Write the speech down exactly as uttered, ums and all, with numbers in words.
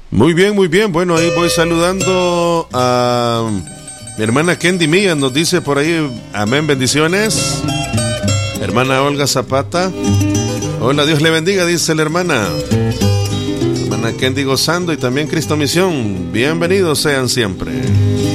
Muy bien, muy bien. Bueno, ahí voy saludando a mi hermana Kendi Mía. Nos dice por ahí, amén, bendiciones. Hermana Olga Zapata. Hola, Dios le bendiga, dice la hermana. Hermana Kendi gozando y también Cristo Misión. Bienvenidos sean siempre.